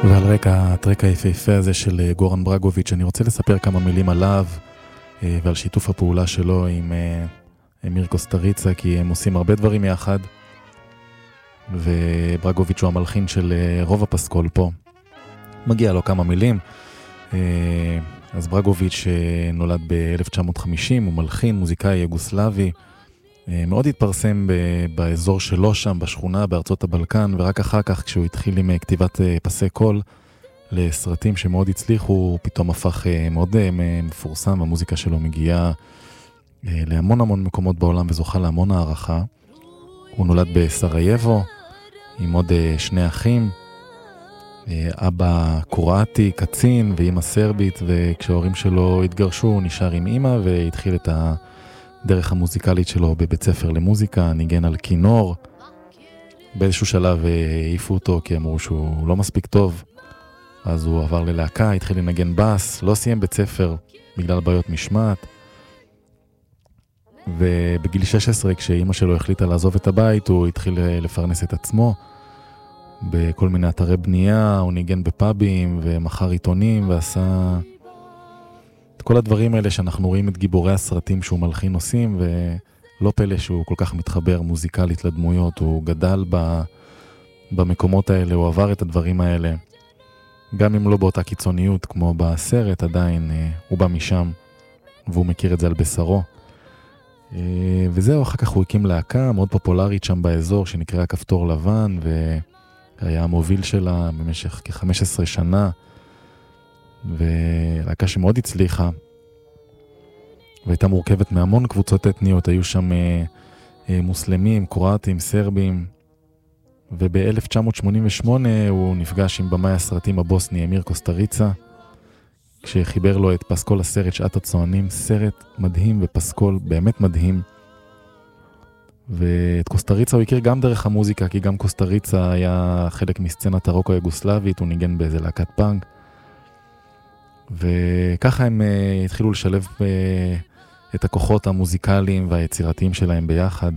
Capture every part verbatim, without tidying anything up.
ועל רקע הטרק היפהפה הזה של גורן ברגוביץ' אני רוצה לספר כמה מילים עליו ועל שיתוף הפעולה שלו עם אמיר קוסטריצה, כי הם עושים הרבה דברים יחד, וברגוביץ' הוא המלחין של רוב הפסקול פה. מגיע לו כמה מילים. אז ברגוביץ' נולד ב-אלף תשע מאות וחמישים, הוא מלחין, מוזיקאי יוגוסלבי, מאוד התפרסם באזור שלו שם, בשכונה, בארצות הבלקן, ורק אחר כך כשהוא התחיל עם כתיבת פסי קול לסרטים שמאוד הצליחו, הוא פתאום הפך מאוד מפורסם, המוזיקה שלו מגיעה להמון המון מקומות בעולם וזוכה להמון הערכה. הוא נולד בסרייבו עם עוד שני אחים, אבא קרואטי, קצין, ואמא סרבית, וכשההורים שלו התגרשו הוא נשאר עם אמא והתחיל את הדרך המוזיקלית שלו בבית ספר למוזיקה, ניגן על כינור. באיזשהו שלב העיפו אותו כי אמרו שהוא לא מספיק טוב, אז הוא עבר ללהקה, התחיל לנגן בס, לא סיים בית ספר בגלל בעיות משמעת, ובגיל שש עשרה כשאמא שלו החליטה לעזוב את הבית הוא התחיל לפרנס את עצמו בכל מיני אתרי בנייה, הוא ניגן בפאבים ומחר עיתונים ועשה את כל הדברים האלה שאנחנו רואים את גיבורי הסרטים שהוא מלחין עושים, ולא פלא שהוא כל כך מתחבר מוזיקלית לדמויות, הוא גדל ב... במקומות האלה, הוא עבר את הדברים האלה, גם אם לא באותה קיצוניות כמו בסרט, עדיין הוא בא משם והוא מכיר את זה על בשרו. וזהו, אחר כך הוא הקים להקה מאוד פופולרית שם באזור שנקרא כפתור לבן, והיה המוביל שלה במשך כ-חמש עשרה שנה, ולהקה שמאוד הצליחה, והייתה מורכבת מהמון קבוצות אתניות, היו שם מוסלמים, קרואטים, סרבים, וב-אלף תשע מאות שמונים ושמונה הוא נפגש עם במאי הסרטים הבוסני אמיר קוסטריצה, כשחיבר לו את פסקול הסרט שעת הצוענים, סרט מדהים ופסקול באמת מדהים. ואת קוסטריצה הוא הכיר גם דרך המוזיקה, כי גם קוסטריצה היה חלק מסצנת הרוק היוגוסלבית, הוא ניגן באיזה להקת פאנק, וככה הם uh, התחילו לשלב uh, את הכוחות המוזיקליים והיצירתיים שלהם ביחד.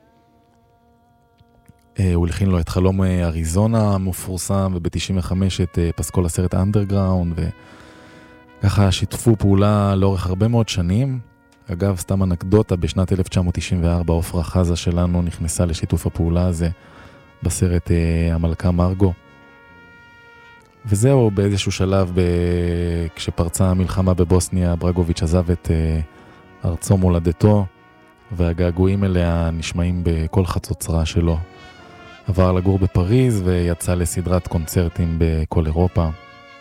Uh, הוא הלחין לו את חלום אריזונה המפורסם, וב-תשעים וחמש את uh, פסקול הסרט אנדרגראונד, וככה שיתפו פעולה לאורך הרבה מאוד שנים. אגב, סתם אנקדוטה, בשנת אלף תשע מאות תשעים וארבע עופרה חזה שלנו נכנסה לשיתוף הפעולה הזה בסרט uh, המלכה מרגו. וזהו, באיזשהו שלב, ב... כשפרצה המלחמה בבוסניה, ברגוביץ' עזב את uh, ארצו מולדתו, והגעגועים אליה נשמעים בכל חצוצרה שלו. עבר לגור בפריז ויצא לסדרת קונצרטים בכל אירופה.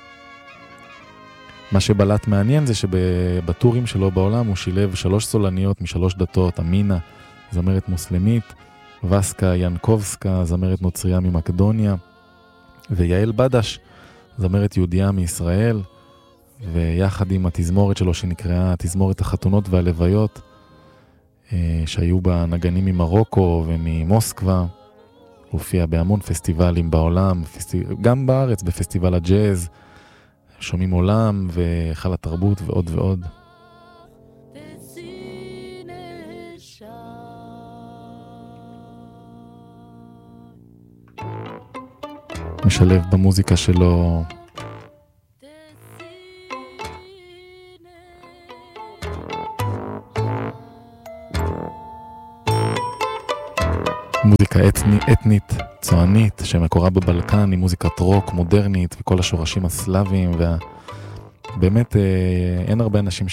מה שבלט מעניין זה שבטורים שלו בעולם הוא שילב שלוש סולניות משלוש דתות, אמינה, זמרת מוסלמית, וסקה ינקובסקה, זמרת נוצריה ממקדוניה, ויעל בדש, זמרת יהודיה מישראל, ויחד עם התזמורת שלו שנקראה תזמורת החתונות והלוויות, שהיו בה נגנים ממרוקו וממוסקבה, הופיע בהמון פסטיבלים בעולם, גם בארץ בפסטיבל הג'אז, שומעים עולם וחל התרבות ועוד ועוד. משלב במוזיקה שלו מוזיקה אתני, אתנית, צוענית, שמקורה בבלקן, עם מוזיקת רוק מודרנית וכל השורשים הסלאביים, ובאמת אין הרבה אנשים